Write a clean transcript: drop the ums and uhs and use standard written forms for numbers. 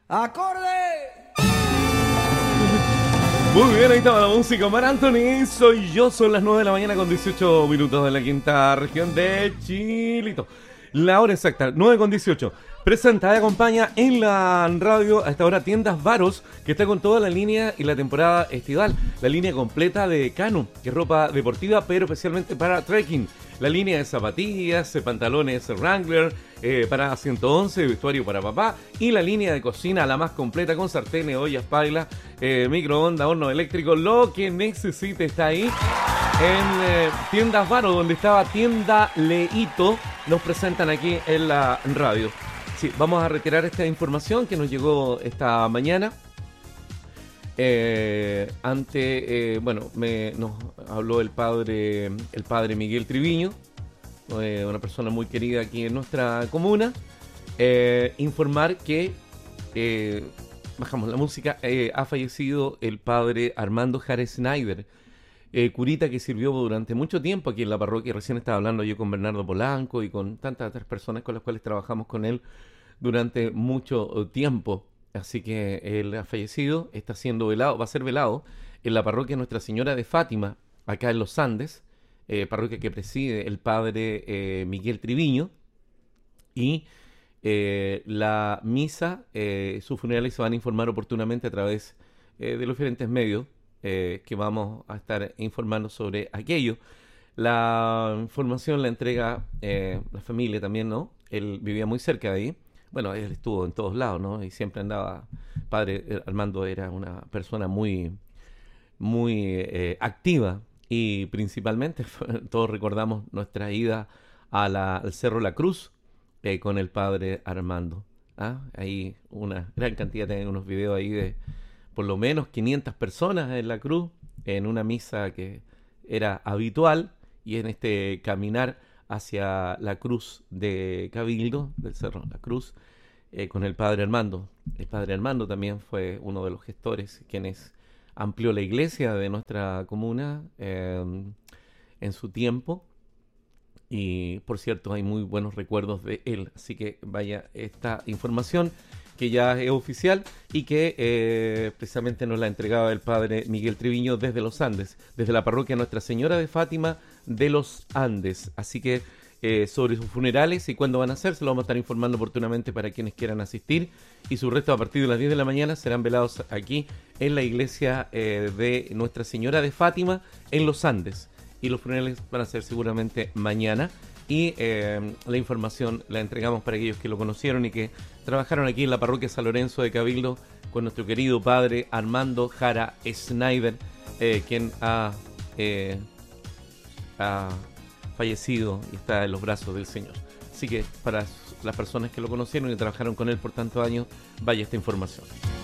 ¡Acorde! Muy bien, ahí estaba la música. Mar Anthony, soy yo. Son las 9 de la mañana con 18 minutos de la quinta región de Chilito. La hora exacta, 9 con 18. Presenta y acompaña en la radio a esta hora Tiendas Varos, que está con toda la línea y la temporada estival. La línea completa de Cano, que es ropa deportiva, pero especialmente para trekking. La línea de zapatillas, pantalones Wrangler, para 111, vestuario para papá. Y la línea de cocina, la más completa, con sartenes, ollas, pailas, microondas, horno eléctrico. Lo que necesite está ahí. En Tiendas Varos, donde estaba Tienda Leito, nos presentan aquí en la radio. Sí, vamos a retirar esta información que nos llegó esta mañana. Nos habló el padre Miguel Triviño, una persona muy querida aquí en nuestra comuna. Informar que, bajamos la música, ha fallecido el padre Armando Jara Schneider, curita que sirvió durante mucho tiempo aquí en la parroquia. Recién estaba hablando yo con Bernardo Polanco y con tantas otras personas con las cuales trabajamos con él durante mucho tiempo. Así que él ha fallecido, está siendo velado, va a ser velado en la parroquia Nuestra Señora de Fátima, acá en Los Andes, parroquia que preside el padre Miguel Triviño. Y la misa, sus funerales se van a informar oportunamente a través de los diferentes medios que vamos a estar informando sobre aquello. La información la entrega la familia también, ¿no? Él vivía muy cerca de ahí. Bueno, él estuvo en todos lados, ¿no? Y siempre andaba. Padre Armando era una persona muy activa, y principalmente todos recordamos nuestra ida al Cerro La Cruz con el padre Armando. Hay una gran cantidad, de unos videos ahí de por lo menos 500 personas en la cruz, en una misa que era habitual, y en este caminar hacia la cruz de Cabildo, del Cerro La Cruz, con el padre Armando. El padre Armando también fue uno de los gestores, quienes amplió la iglesia de nuestra comuna en su tiempo. Y por cierto, hay muy buenos recuerdos de él. Así que vaya esta información que ya es oficial y que precisamente nos la entregaba el padre Miguel Triviño desde los Andes, desde la parroquia Nuestra Señora de Fátima de los Andes. Así que sobre sus funerales y cuándo van a ser, se lo vamos a estar informando oportunamente para quienes quieran asistir. Y su resto, a partir de las 10 de la mañana, serán velados aquí en la iglesia de Nuestra Señora de Fátima en los Andes. Y los funerales van a ser seguramente mañana. Y la información la entregamos para aquellos que lo conocieron y que trabajaron aquí en la parroquia San Lorenzo de Cabildo con nuestro querido padre Armando Jara Schneider, quien ha fallecido y está en los brazos del Señor. Así que para las personas que lo conocieron y trabajaron con él por tantos años, vaya esta información.